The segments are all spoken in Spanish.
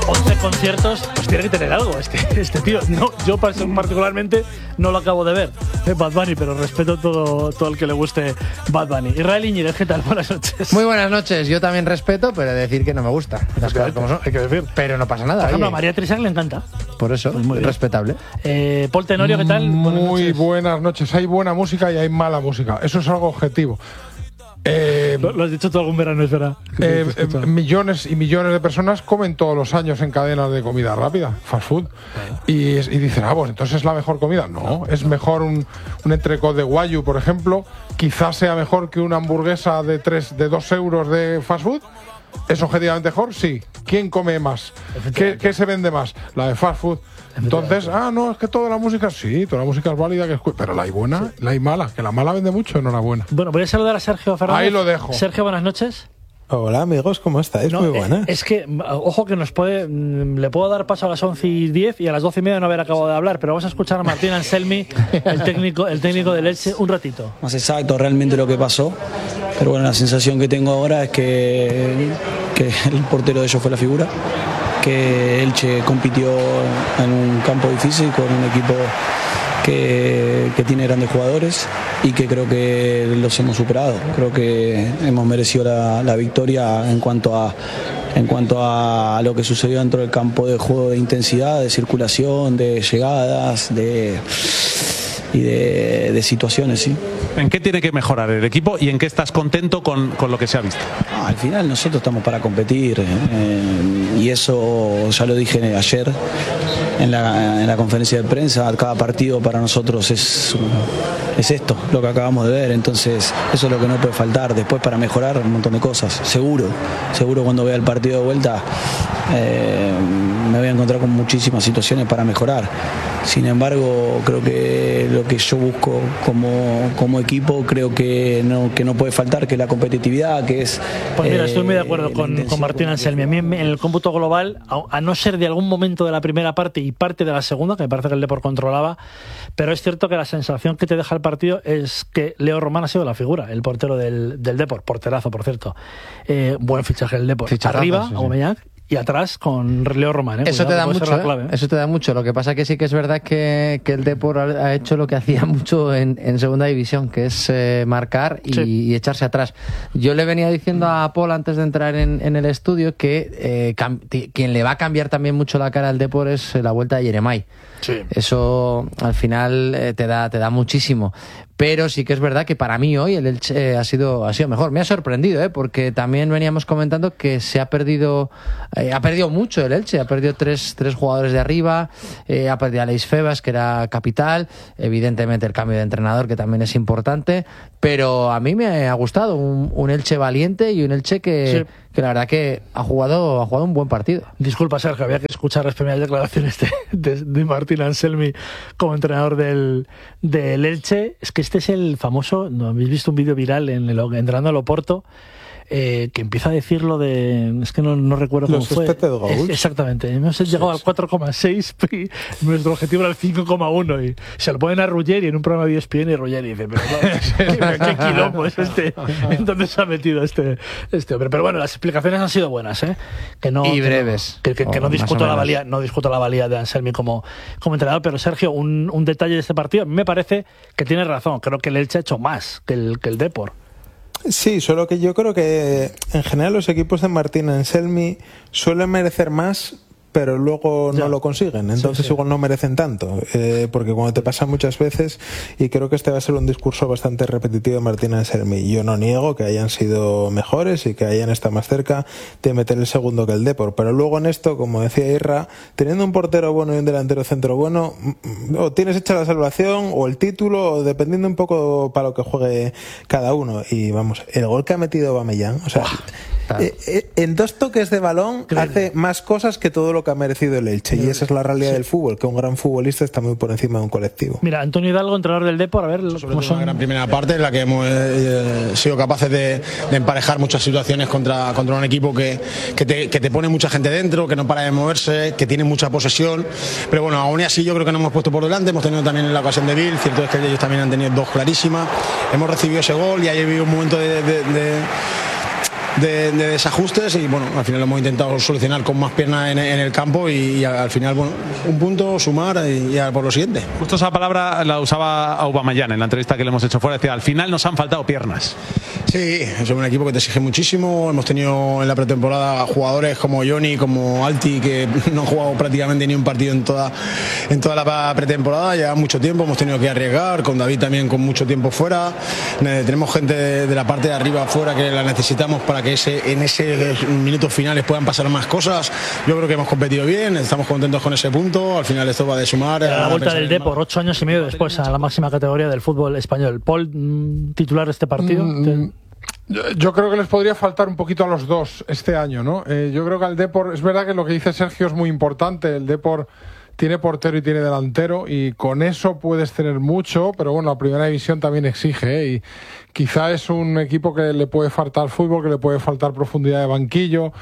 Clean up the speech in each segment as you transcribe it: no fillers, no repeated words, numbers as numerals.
11 conciertos, pues tiene que tener algo este tío. No, yo particularmente no lo acabo de ver, Bad Bunny, pero respeto todo el que le guste Bad Bunny. Israel Iñiguez, ¿qué tal? Buenas noches. Muy buenas noches. Yo también respeto, pero decir que no me gusta. Las cosas como son. Hay que decir. Pero no pasa nada. Por ejemplo, a María Teresa le encanta. Por eso, pues muy respetable. Paul Tenorio, ¿qué tal? Muy buenas noches. Hay buena música y hay mala música. Eso es algo objetivo. Lo has dicho tú algún verano, es verdad. Millones y millones de personas comen todos los años en cadenas de comida rápida, fast food, y dicen, pues entonces es la mejor comida. No, es mejor un entrecot de Wagyu, por ejemplo. Quizás sea mejor que una hamburguesa de 2 euros de fast food. ¿Es objetivamente mejor? Sí. ¿Quién come más? ¿Qué se vende más? La de fast food. Entonces, no, es que toda la música, sí, toda la música es válida, pero la hay buena, la hay mala, que la mala vende mucho, enhorabuena. Bueno, voy a saludar a Sergio Fernández. Ahí lo dejo. Sergio, buenas noches. Hola amigos, ¿cómo estáis? Muy buena. Es que, ojo que le puedo dar paso a las 11:10 y a las 12:30 no haber acabado de hablar, pero vamos a escuchar a Martín Anselmi, el técnico del Elche, un ratito. Más exacto realmente lo que pasó, pero bueno, la sensación que tengo ahora es que el portero de ellos fue la figura, que Elche compitió en un campo difícil con un equipo que tiene grandes jugadores y que creo que los hemos superado. Creo que hemos merecido la victoria en cuanto a lo que sucedió dentro del campo de juego, de intensidad, de circulación, de llegadas, de situaciones, sí. ¿En qué tiene que mejorar el equipo y en qué estás contento con lo que se ha visto? Al final nosotros estamos para competir y eso ya lo dije ayer en la conferencia de prensa. Cada partido para nosotros es esto, lo que acabamos de ver, entonces eso es lo que no puede faltar. Después, para mejorar un montón de cosas, seguro cuando vea el partido de vuelta me voy a encontrar con muchísimas situaciones para mejorar. Sin embargo, creo que lo que yo busco como equipo, creo que no puede faltar, que es la competitividad, que es... Pues mira, estoy muy de acuerdo con Martín Anselmi. A mí en el cómputo global, a no ser de algún momento de la primera parte y parte de la segunda, que me parece que el Depor controlaba, pero es cierto que la sensación que te deja el partido es que Leo Román ha sido la figura, el portero del Depor, porterazo, por cierto. Buen fichaje del Depor. Arriba, sí. Aubameyang, y atrás con Leo Román. Eso te da mucho, eso te da mucho. Lo que pasa que sí que es verdad que el Depor ha hecho lo que hacía mucho en segunda división, que es marcar y echarse atrás. Yo le venía diciendo a Paul antes de entrar en el estudio que quien le va a cambiar también mucho la cara al Depor es la vuelta de Yeremay. Sí. Eso al final te da muchísimo. Pero sí que es verdad que para mí hoy el Elche ha sido mejor. Me ha sorprendido, porque también veníamos comentando que se ha perdido mucho el Elche. Ha perdido tres jugadores de arriba, ha perdido a Aleix Febas, que era capital, evidentemente el cambio de entrenador, que también es importante, pero a mí me ha gustado un Elche valiente y un Elche que la verdad que ha jugado un buen partido. Disculpa, Sergio, había que escuchar las primeras declaraciones de Martín Anselmi como entrenador del Elche. Es que este es el famoso, ¿no habéis visto un vídeo viral entrenando al Oporto? Que empieza a decir lo de... Es que no recuerdo cómo fue. Exactamente. Hemos llegado al 4,6 y nuestro objetivo era el 5,1 y se lo ponen a Ruggeri en un programa de ESPN y Ruggeri dice, pero qué quilombo es este. Entonces se ha metido este hombre. Pero bueno, las explicaciones han sido buenas, y breves. Que no discuto la valía de Anselmi como entrenador, pero Sergio, un detalle de este partido, a mí me parece que tiene razón. Creo que el Elche ha hecho más que el Depor. Sí, solo que yo creo que en general los equipos de Martín Anselmi suelen merecer más, pero luego no lo consiguen, entonces igual no merecen tanto, porque cuando te pasa muchas veces, y creo que este va a ser un discurso bastante repetitivo de Martín Anselmi, yo no niego que hayan sido mejores y que hayan estado más cerca de meter el segundo que el Depor, pero luego en esto, como decía Irra, teniendo un portero bueno y un delantero centro bueno, o tienes hecha la salvación o el título, o dependiendo un poco para lo que juegue cada uno. Y vamos, el gol que ha metido Aubameyang, o sea, en 2 toques de balón hace más cosas que todo lo que ha merecido el Elche, y esa es la realidad del fútbol, que un gran futbolista está muy por encima de un colectivo. Mira, Antonio Hidalgo, entrenador del Depor, a ver cómo son. Una gran primera parte en la que hemos sido capaces de emparejar muchas situaciones contra un equipo que te pone mucha gente dentro, que no para de moverse, que tiene mucha posesión, pero bueno, aún así yo creo que nos hemos puesto por delante. Hemos tenido también la ocasión de Bill, cierto es que ellos también han tenido 2 clarísimas, hemos recibido ese gol y ahí ha habido un momento de desajustes y bueno, al final lo hemos intentado solucionar con más piernas en el campo y al final, bueno, un punto, sumar y a por lo siguiente. Justo esa palabra la usaba Aubameyang en la entrevista que le hemos hecho fuera, decía, al final nos han faltado piernas. Sí, es un equipo que te exige muchísimo, hemos tenido en la pretemporada jugadores como Johnny, como Alti, que no han jugado prácticamente ni un partido en toda la pretemporada, lleva mucho tiempo, hemos tenido que arriesgar, con David también con mucho tiempo fuera, tenemos gente de la parte de arriba fuera que la necesitamos para que en ese minutos finales puedan pasar más cosas. Yo creo que hemos competido bien, estamos contentos con ese punto, al final esto va de sumar. La vuelta del Depor, 8 años y medio después a la máxima categoría del fútbol español. Paul, titular de este partido. Yo creo que les podría faltar un poquito a los dos este año, ¿no? Yo creo que al Depor, es verdad que lo que dice Sergio es muy importante, el Depor tiene portero y tiene delantero y con eso puedes tener mucho, pero bueno, la primera división también exige, y quizá es un equipo que le puede faltar fútbol, que le puede faltar profundidad de banquillo.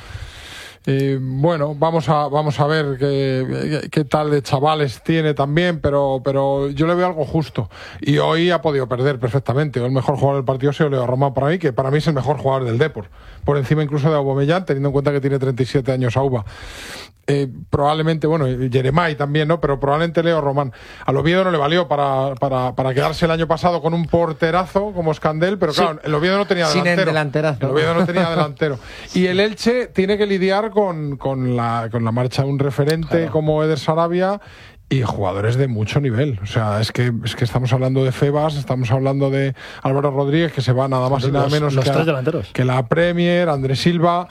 Bueno, vamos a ver qué tal de chavales tiene también, pero yo le veo algo justo. Y hoy ha podido perder perfectamente. El mejor jugador del partido ha sido Leo Román para mí, que para mí es el mejor jugador del Depor, por encima incluso de Aubameyang, teniendo en cuenta que tiene 37 años Auba. Probablemente, bueno, Jeremai también, ¿no? Pero probablemente Leo Román. Al Oviedo no le valió para quedarse el año pasado con un porterazo como Escandel, pero claro, el Oviedo no tenía delantero. El Oviedo no tenía delantero. Y el Elche tiene que lidiar con la marcha de un referente como Eder Sarabia y jugadores de mucho nivel. O sea, es que estamos hablando de Febas, estamos hablando de Álvaro Rodríguez, que se va nada más y nada menos que la Premier, Andrés Silva.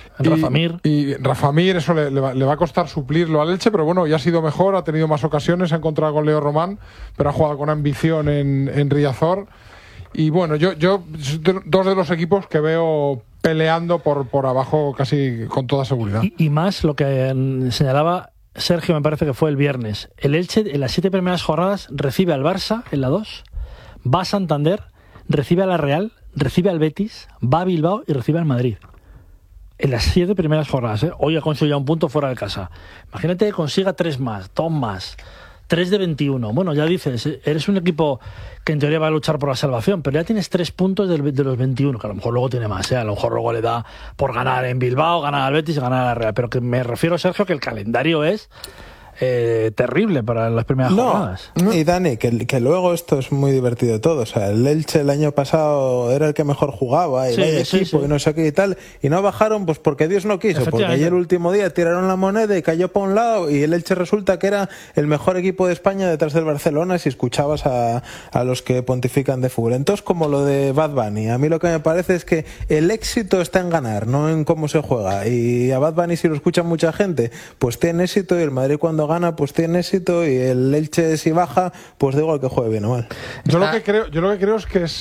Y Rafa Mir, eso le va a costar suplirlo al Elche, pero bueno, ya ha sido mejor, ha tenido más ocasiones, se ha encontrado con Leo Román, pero ha jugado con ambición en Riazor. Y bueno, yo dos de los equipos que veo peleando por abajo casi con toda seguridad. Y más lo que señalaba Sergio, me parece que fue el viernes. El Elche en las 7 primeras jornadas recibe al Barça en la 2, va a Santander, recibe a la Real, recibe al Betis, va a Bilbao y recibe al Madrid. En las 7 primeras jornadas, hoy ha conseguido un punto fuera de casa. Imagínate que consiga 3 más, 2 más, 3 de 21. Bueno, ya dices, eres un equipo que en teoría va a luchar por la salvación, pero ya tienes 3 puntos de los 21, que a lo mejor luego tiene más, a lo mejor luego le da por ganar en Bilbao, ganar al Betis y ganar a la Real. Pero que me refiero, Sergio, que el calendario es terrible para las primeras jornadas. Y Dani, que luego esto es muy divertido todo. O sea, el Elche el año pasado era el que mejor jugaba y vaya equipo y no sé qué y tal, y no bajaron pues porque Dios no quiso, porque ayer el último día tiraron la moneda y cayó por un lado, y el Elche resulta que era el mejor equipo de España detrás del Barcelona, si escuchabas a los que pontifican de fútbol. Entonces, como lo de Bad Bunny, a mí lo que me parece es que el éxito está en ganar, no en cómo se juega, y a Bad Bunny, si lo escucha mucha gente, pues tiene éxito, y el Madrid cuando gana pues tiene éxito, y el Elche si baja pues da igual que juegue bien o mal. Yo lo que creo es que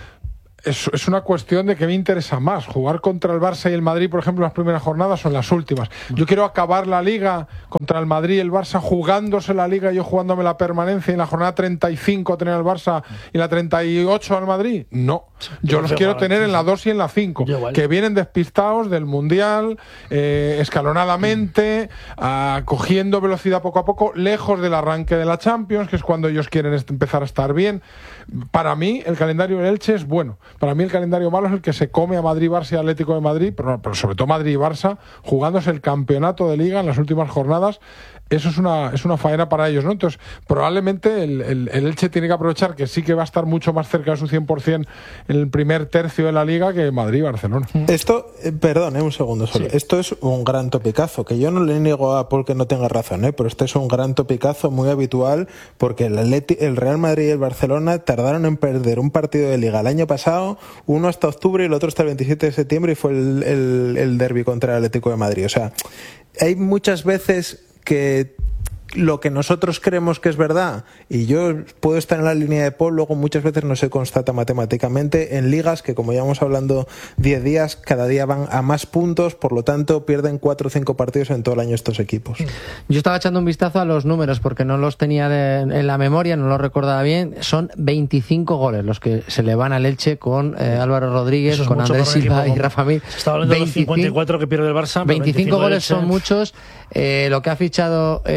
es una cuestión de que me interesa más jugar contra el Barça y el Madrid, por ejemplo, en las primeras jornadas o en las últimas. Yo quiero acabar la Liga contra el Madrid y el Barça jugándose la Liga, yo jugándome la permanencia, y en la jornada 35 tener al Barça y en la 38 al Madrid. No, yo los quiero tener en la 2 y en la 5, que vienen despistados del Mundial, escalonadamente, cogiendo velocidad poco a poco, lejos del arranque de la Champions, que es cuando ellos quieren empezar a estar bien. Para mí el calendario del Elche es bueno. Para mí el calendario malo es el que se come a Madrid, Barça y Atlético de Madrid, pero sobre todo Madrid y Barça, jugándose el campeonato de Liga en las últimas jornadas. Eso es una faena para ellos, ¿no? Entonces, probablemente el Elche tiene que aprovechar que sí que va a estar mucho más cerca de su 100% en el primer tercio de la Liga que Madrid y Barcelona. Esto, perdón, un segundo solo. Sí. Esto es un gran topicazo, que yo no le niego a Paul que no tenga razón, pero este es un gran topicazo muy habitual, porque el Real Madrid y el Barcelona tardaron en perder un partido de Liga el año pasado, uno hasta octubre y el otro hasta el 27 de septiembre, y fue el derbi contra el Atlético de Madrid. O sea, hay muchas veces que lo que nosotros creemos que es verdad, y yo puedo estar en la línea de Paul, luego muchas veces no se constata matemáticamente en ligas que, como llevamos hablando 10 días, cada día van a más puntos, por lo tanto pierden 4 o 5 partidos en todo el año estos equipos. Yo estaba echando un vistazo a los números porque no los tenía en la memoria, no los recordaba bien. Son 25 goles los que se le van al Elche con Álvaro Rodríguez, con Andrés Silva y Rafa Mir. Estaba hablando de los 54 que pierde el Barça. 25 goles son muchos. Lo que ha fichado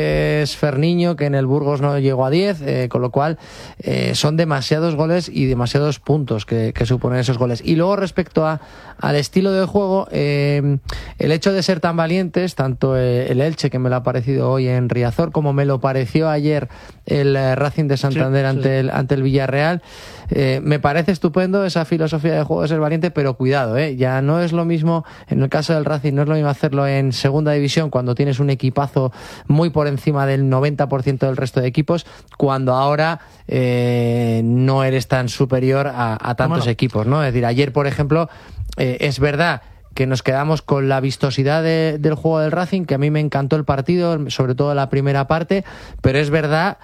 es Ferniño, que en el Burgos no llegó a 10, con lo cual son demasiados goles y demasiados puntos que suponen esos goles. Y luego respecto al estilo de juego, el hecho de ser tan valientes, tanto el Elche, que me lo ha parecido hoy en Riazor, como me lo pareció ayer el Racing de Santander ante el Villarreal, me parece estupendo esa filosofía de juego de ser valiente, pero cuidado, ya no es lo mismo, en el caso del Racing, no es lo mismo hacerlo en segunda división cuando tienes un equipazo muy por encima del 90% del resto de equipos, cuando ahora no eres tan superior a tantos equipos, ¿no? Es decir, ayer, por ejemplo, es verdad que nos quedamos con la vistosidad del juego del Racing, que a mí me encantó el partido, sobre todo la primera parte, pero es verdad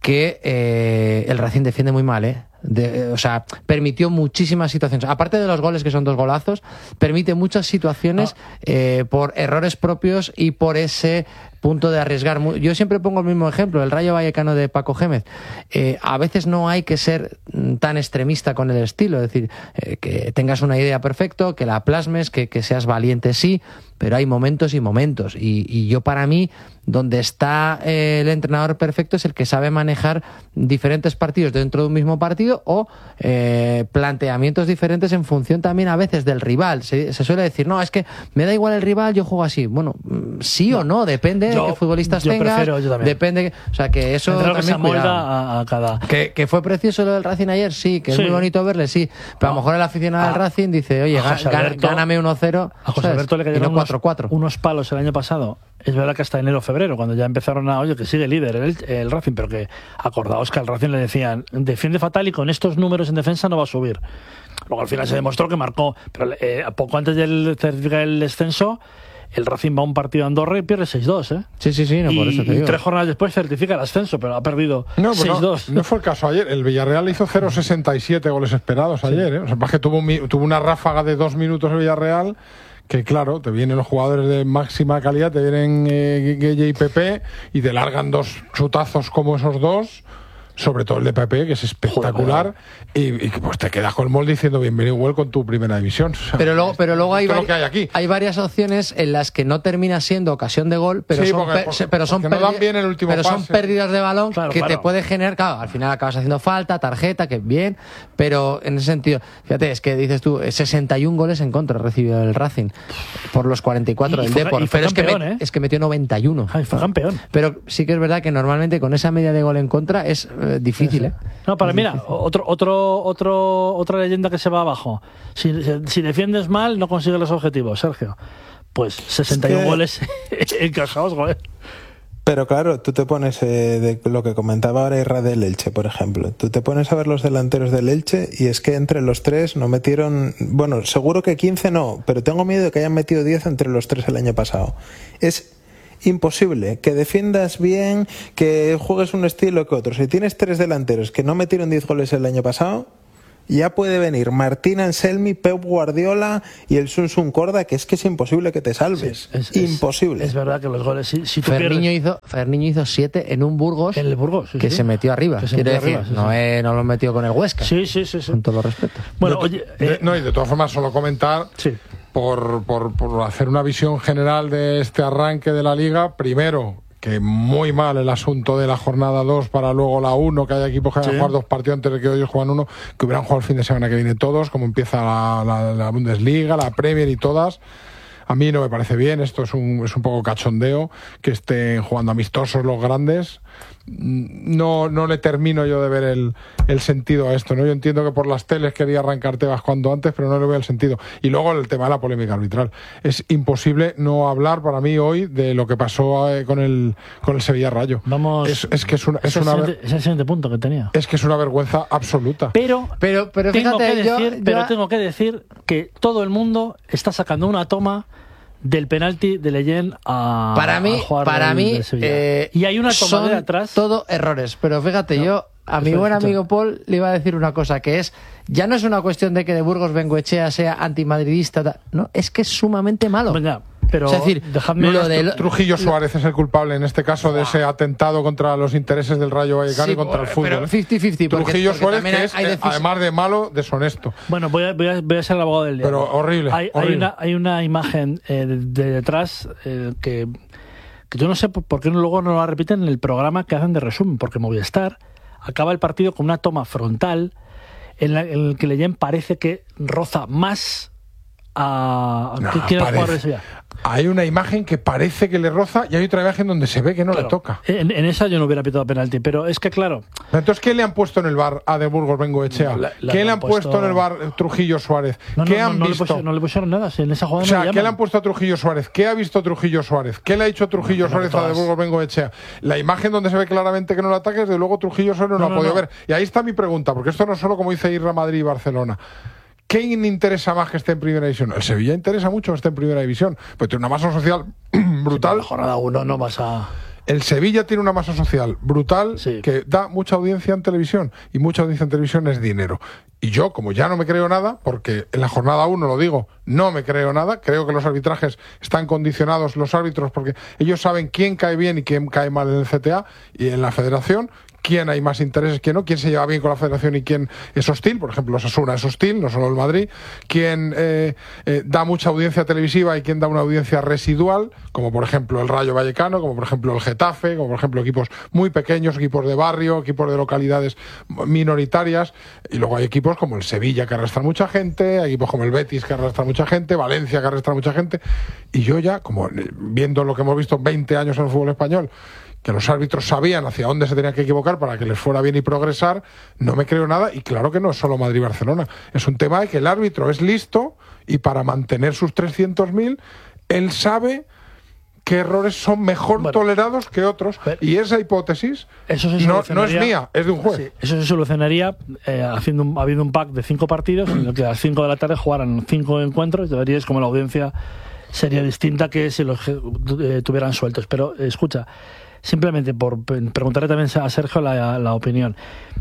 que el Racing defiende muy mal, o sea, permitió muchísimas situaciones. Aparte de los goles, que son 2 golazos, permite muchas situaciones por errores propios y por ese punto de arriesgar. Yo siempre pongo el mismo ejemplo, el Rayo Vallecano de Paco Gémez. A veces no hay que ser tan extremista con el estilo, es decir, que tengas una idea perfecta, que la plasmes, que seas valiente, sí, pero hay momentos y momentos. Y yo, para mí, donde está el entrenador perfecto es el que sabe manejar diferentes partidos dentro de un mismo partido o planteamientos diferentes en función también a veces del rival. Se suele decir, no, es que me da igual el rival, yo juego así. Bueno, sí o no, depende de qué futbolistas tengas. Depende, o sea, que eso también se amolda a cada... Que fue precioso lo del Racing ayer, sí, que es muy bonito verle, sí. Pero a lo mejor el aficionado del Racing dice, oye, gáname 1-0. A José Alberto le cayeron 4-4. Unos palos el año pasado. Es verdad que hasta enero-febrero, cuando ya empezaron oye, que sigue líder el Racing, pero que acordaos que al Racing le decían, defiende fatal y con estos números en defensa no va a subir. Luego al final se demostró que marcó, pero poco antes de certificar el descenso, el Racing va a un partido a Andorra y pierde 6-2, Sí, no, por eso te digo. Y 3 jornadas después certifica el ascenso, pero ha perdido 6-2. No fue el caso ayer. El Villarreal hizo 0,67 goles esperados ayer, O sea, que tuvo una ráfaga de 2 minutos el Villarreal, que claro, te vienen los jugadores de máxima calidad, te vienen Gueye y Pepe, y te largan 2 chutazos como esos 2, sobre todo el de Pepe, que es espectacular. Y pues te quedas con el molde diciendo bienvenido igual con tu primera división. O sea, pero luego hay, lo que hay aquí. Hay varias opciones en las que no termina siendo ocasión de gol, pero son pérdidas de balón que te puede generar. Claro, al final acabas haciendo falta, tarjeta, que bien, pero en ese sentido, fíjate, es que dices tú, 61 goles en contra recibió el Racing por los 44 del Depor, pero es que metió 91. Fue campeón. Pero sí que es verdad que normalmente con esa media de gol en contra es difícil, No, pero mira, otra leyenda que se va abajo. Si defiendes mal, no consigues los objetivos, Sergio. Pues 61 goles encajados, joder. Pero claro, tú te pones de lo que comentaba ahora Irra del Elche, por ejemplo. Tú te pones a ver los delanteros del Elche y es que entre los 3 no metieron... Bueno, seguro que 15 no, pero tengo miedo de que hayan metido 10 entre los 3 el año pasado. Es imposible que defiendas bien, que juegues un estilo que otro. Si tienes 3 delanteros que no metieron 10 goles el año pasado, ya puede venir Martín Anselmi, Pep Guardiola y el Sun Corda, que es imposible que te salves. Imposible. Es verdad que los goles, si tú Ferniño hizo 7 en un Burgos, en el Burgos que se metió arriba. Quiere decir, no lo metió con el Huesca. Sí. Con todo respeto. Bueno, oye, y de todas formas, solo comentar... Sí. Por hacer una visión general de este arranque de la Liga, primero, que muy mal el asunto de la jornada 2 para luego la 1, que hay equipos que van a jugar 2 partidos antes de que ellos juegan 1, que hubieran jugado el fin de semana que viene todos, como empieza la Bundesliga, la Premier y todas. A mí no me parece bien, esto es un poco cachondeo, que estén jugando amistosos los grandes. No le termino yo de ver el sentido a esto, ¿no? Yo entiendo que por las teles quería arrancar Tebas cuando antes, pero no le veo el sentido. Y luego el tema de la polémica arbitral. Es imposible no hablar para mí hoy de lo que pasó con el Sevilla Rayo. Vamos. Es que es el siguiente punto que tenía. Es que es una vergüenza absoluta. Pero fíjate, tengo que decir que todo el mundo está sacando una toma del penalti de Leyen a mí y hay una toma de atrás. Todo errores, pero fíjate, yo a mi buen amigo Paul le iba a decir una cosa, que es, ya no es una cuestión de que de Burgos Bengoechea sea antimadridista, no, es que es sumamente malo. Venga, pero es decir, Trujillo Suárez es el culpable en este caso de ese atentado contra los intereses del Rayo Vallecano y contra el fútbol. Pero 50-50. Trujillo Suárez, que es, además de malo, deshonesto. Bueno, voy a ser el abogado del diablo. Pero horrible. Hay una imagen de detrás que que yo no sé por qué luego no la repiten en el programa que hacen de resumen, porque Movistar acaba el partido con una toma frontal en el que Leyen parece que roza más a quién es el jugador de Sevilla. Hay una imagen que parece que le roza y hay otra imagen donde se ve que no le toca. En esa yo no hubiera pitado penalti, pero es que claro. Entonces, ¿qué le han puesto en el VAR a De Burgos Bengoechea? ¿Qué le han puesto en el VAR Trujillo Suárez? ¿Qué han visto? No le pusieron nada, en esa jugada. O sea, ¿qué le han puesto a Trujillo Suárez? ¿Qué ha visto Trujillo Suárez? ¿Qué le ha dicho Trujillo Suárez a De Burgos Bengoechea? La imagen donde se ve claramente que no le ataque, desde luego Trujillo Suárez no ha podido ver. Y ahí está mi pregunta, porque esto no es solo como dice Irra, Madrid y Barcelona. ¿Quién interesa más que esté en primera división? El Sevilla interesa mucho que esté en primera división, pero tiene una masa social brutal. Sí, jornada 1 no vas a... El Sevilla tiene una masa social brutal que da mucha audiencia en televisión, y mucha audiencia en televisión es dinero. Y yo, como ya no me creo nada, porque en la jornada 1 lo digo, no me creo nada, creo que los arbitrajes están condicionados, los árbitros, porque ellos saben quién cae bien y quién cae mal en el CTA y en la federación, quién hay más intereses, quién no, quién se lleva bien con la federación y quién es hostil. Por ejemplo, Osasuna es hostil, no solo el Madrid. Quién da mucha audiencia televisiva y quién da una audiencia residual, como por ejemplo el Rayo Vallecano, como por ejemplo el Getafe, como por ejemplo equipos muy pequeños, equipos de barrio, equipos de localidades minoritarias. Y luego hay equipos como el Sevilla, que arrastra mucha gente, hay equipos como el Betis, que arrastra mucha gente, Valencia, que arrastra mucha gente. Y yo ya, como viendo lo que hemos visto 20 años en el fútbol español, que los árbitros sabían hacia dónde se tenían que equivocar para que les fuera bien y progresar, no me creo nada. Y claro que no es solo Madrid-Barcelona, es un tema de que el árbitro es listo y para mantener sus 300.000, él sabe qué errores son mejor tolerados que otros, y esa hipótesis no es mía, es de un juez. Sí, eso se solucionaría habiendo un pack de 5 partidos, en el que a las 5 de la tarde jugaran 5 encuentros, y veríais como la audiencia sería distinta que si los tuvieran sueltos. Pero escucha, simplemente por preguntarle también a Sergio la opinión.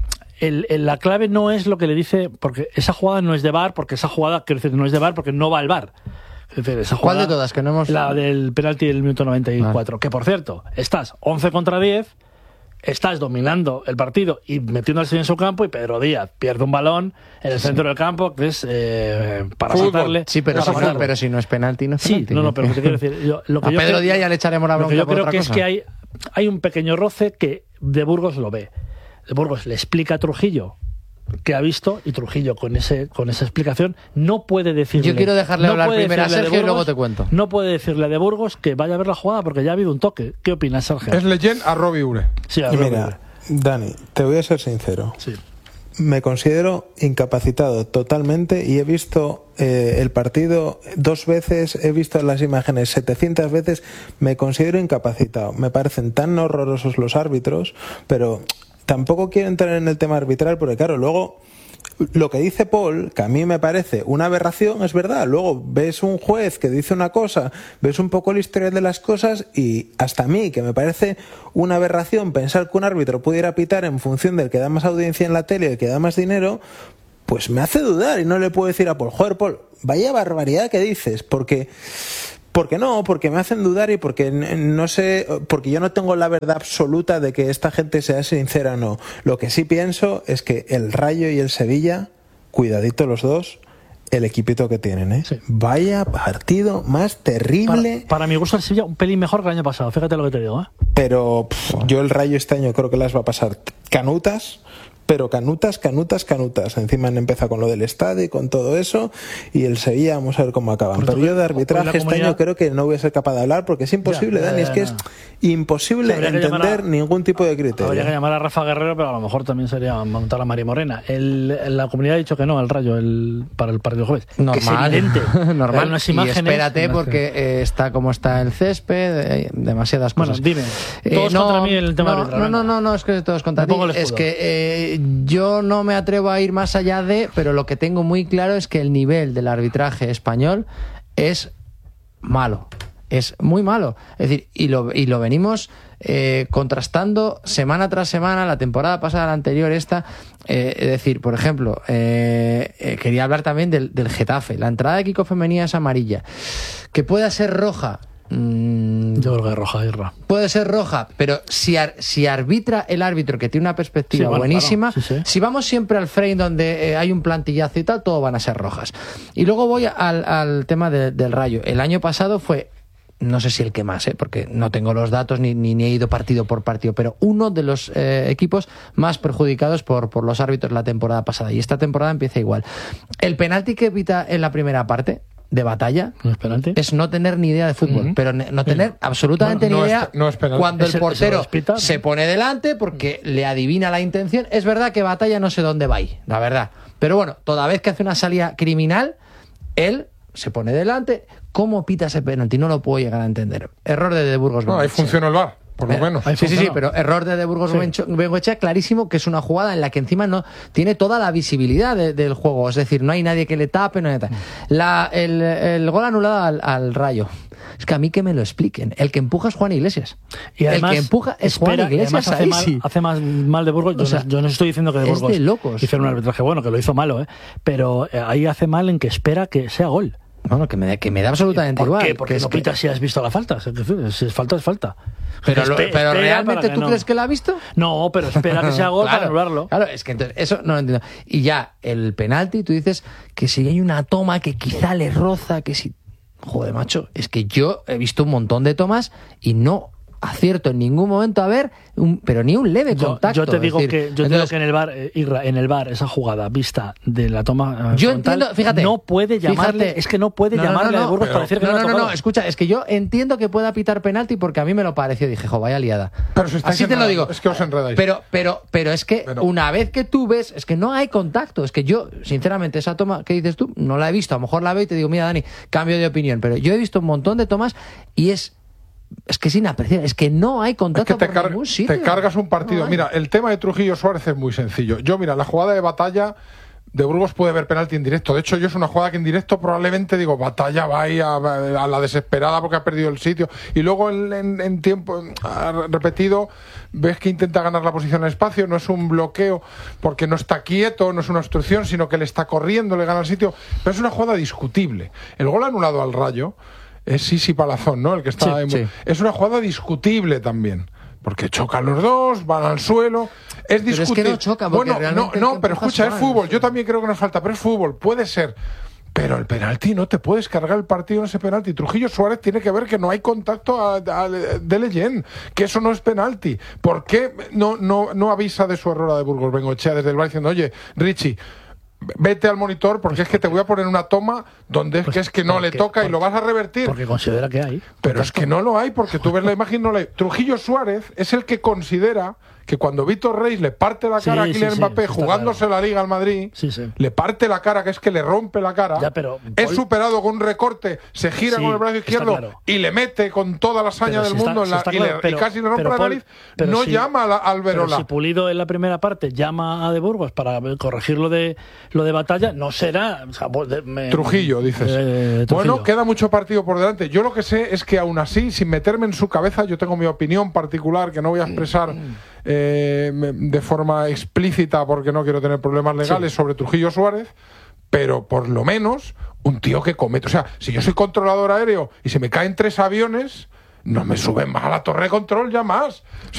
La clave no es lo que le dice, porque esa jugada no es de VAR, porque esa jugada, quiero decir, no es de VAR porque no va al VAR. Es decir, esa jugada, ¿cuál de todas? Que no hemos... La del penalti del minuto 94. Que por cierto, estás 11 contra 10, estás dominando el partido y metiendo al Sevilla en su campo, y Pedro Díaz pierde un balón en el centro del campo, que es para saltarle. Sí, pero si no es penalti, no es penalti. Sí, no, pero te quiero decir, lo que a Pedro Díaz ya le echaremos la bronca. Yo creo que cosa. Es que hay un pequeño roce que De Burgos lo ve. De Burgos le explica a Trujillo que ha visto, y Trujillo con esa explicación no puede decirle... Yo quiero dejarle hablar primero a Sergio y luego te cuento. No puede decirle a De Burgos que vaya a ver la jugada porque ya ha habido un toque. ¿Qué opinas, Sergio? Es Leyen a Robbie Ure. Sí, a Robbie Ure. Dani, te voy a ser sincero. Sí. Me considero incapacitado totalmente y he visto el partido 2 veces, he visto las imágenes 700 veces, me considero incapacitado. Me parecen tan horrorosos los árbitros, pero tampoco quiero entrar en el tema arbitral porque claro, luego lo que dice Paul, que a mí me parece una aberración, es verdad. Luego ves un juez que dice una cosa, ves un poco el historial de las cosas, y hasta a mí, que me parece una aberración pensar que un árbitro pudiera pitar en función del que da más audiencia en la tele y el que da más dinero, pues me hace dudar. Y no le puedo decir a Paul, joder, Paul, vaya barbaridad que dices, porque me hacen dudar, y porque no sé, porque yo no tengo la verdad absoluta de que esta gente sea sincera o no. Lo que sí pienso es que el Rayo y el Sevilla, cuidadito los dos, el equipito que tienen, ¿eh? Sí. Vaya partido más terrible. Para mi gusto el Sevilla un pelín mejor que el año pasado, fíjate lo que te digo, ¿eh? Pero yo el Rayo este año creo que las va a pasar canutas. Pero canutas. Encima han empezado con lo del estadio y con todo eso, y el Sevilla vamos a ver cómo acaban. Pero yo de arbitraje este año creo que no voy a ser capaz de hablar, porque es imposible, Dani, es que es imposible entender ningún tipo de criterio. Habría que llamar a Rafa Guerrero, pero a lo mejor también sería montar a Mari Morena. La comunidad ha dicho que no al Rayo para el partido jueves. Normal. Que es evidente. Normal. Unas imágenes, y espérate, porque está como está el césped, demasiadas cosas. Bueno, dime. Todos contra mí en el tema arbitral. No, es que todos contra ti. Es que yo no me atrevo a ir más allá pero lo que tengo muy claro es que el nivel del arbitraje español es malo, es muy malo. Es decir, y lo venimos contrastando semana tras semana, la temporada pasada, la anterior, esta. Es decir, por ejemplo, quería hablar también del Getafe. La entrada de Kiko Femenía es amarilla. Que pueda ser roja. Yo creo que es roja, Irra. Puede ser roja, pero si arbitra el árbitro, que tiene una perspectiva buenísima, claro, sí. Si vamos siempre al frame donde hay un plantillazo y tal, todo van a ser rojas. Y luego voy al tema del Rayo. El año pasado fue no sé si el que más, porque no tengo los datos ni he ido partido por partido, pero uno de los equipos más perjudicados por los árbitros la temporada pasada, y esta temporada empieza igual. El penalti que pita en la primera parte de Batalla es no tener ni idea de fútbol, pero no tener absolutamente ni idea cuando el portero se pone delante porque le adivina la intención. Es verdad que Batalla no sé dónde va ahí, la verdad, pero bueno, toda vez que hace una salida criminal, él se pone delante. ¿Cómo pita ese penalti? No lo puedo llegar a entender. Error de Burgos Bengoechea. Ahí funciona el VAR, por lo menos. Sí, pero error de Burgos Bengoechea clarísimo, que es una jugada en la que encima no tiene toda la visibilidad del juego. Es decir, no hay nadie que le tape, no hay nada. El gol anulado al Rayo. Es que a mí que me lo expliquen. El que empuja es Juan Iglesias. Y además, el que empuja es Juan Iglesias. Hace más mal de Burgos. Yo no estoy diciendo que de Burgos es de locos. Hicieron un arbitraje bueno, que lo hizo malo, pero ahí hace mal en que espera que sea gol. Bueno, que me da absolutamente igual. ¿Por qué? Porque no pitas si has visto la falta. Si es falta, es falta. Pero ¿realmente tú crees que la ha visto? No, pero espera que sea gol para anularlo. Claro, es que entonces eso no lo entiendo. Y ya, el penalti, tú dices que si hay una toma que quizá le roza, que si... Joder, macho, es que yo he visto un montón de tomas y no acierto en ningún momento a ver, pero ni un leve contacto. Yo te digo que en el VAR esa jugada vista de la toma yo frontal, entiendo, fíjate, no puede llamarle, es que no puede llamarle a Burgos para decir que no, escucha, es que yo entiendo que pueda pitar penalti porque a mí me lo pareció, dije, vaya liada. Pero si así te lo digo. Es que os enredáis. Pero es que una vez que tú ves, es que no hay contacto, es que yo, sinceramente, esa toma que dices tú, no la he visto, a lo mejor la veo y te digo, mira, Dani, cambio de opinión, pero yo he visto un montón de tomas y es que es inapreciable, es que no hay contacto por ningún sitio. Te cargas un partido. Mira, el tema de Trujillo Suárez es muy sencillo. La jugada de Batalla de Burgos puede ver penalti en directo. De hecho, yo es una jugada que en directo probablemente digo, Batalla va ahí a la desesperada porque ha perdido el sitio. Y luego en tiempo repetido ves que intenta ganar la posición en el espacio. No es un bloqueo porque no está quieto, no es una obstrucción, sino que le está corriendo, le gana el sitio. Pero es una jugada discutible. El gol anulado al Rayo es Sisi Palazón, ¿no? El que está es una jugada discutible también, porque chocan los dos, van al suelo, es discutible. Pero es que no choca, porque pero escucha, es fútbol. Yo también creo que nos falta, pero es fútbol, puede ser. Pero el penalti, no te puedes cargar el partido en ese penalti. Trujillo Suárez tiene que ver que no hay contacto de Leyen, que eso no es penalti. ¿Por qué no avisa de su error a de Burgos Bengoechea desde el bar diciendo, oye, Richie, vete al monitor porque es que te voy a poner una toma donde es que no le toca y lo vas a revertir? Porque considera que hay. Pero es que no lo hay, porque tú ves la imagen y no la hay. Trujillo Suárez es el que considera que cuando Víctor Reis le parte la cara a Kylian Mbappé jugándose la Liga al Madrid, le parte la cara, que es que le rompe la cara, es superado con un recorte, se gira con el brazo izquierdo y le mete con toda la saña del mundo y casi le rompe la nariz, llama a Alberola. Pero si Pulido en la primera parte llama a De Burgos para corregir lo de Batalla, no será... O sea, Trujillo, dices. Trujillo. Bueno, queda mucho partido por delante. Yo lo que sé es que aún así, sin meterme en su cabeza, yo tengo mi opinión particular que no voy a expresar de forma explícita porque no quiero tener problemas legales sobre Trujillo Suárez, pero por lo menos un tío que comete... O sea, si yo soy controlador aéreo y se me caen 3 aviones, no me suben más a la torre de control ya más.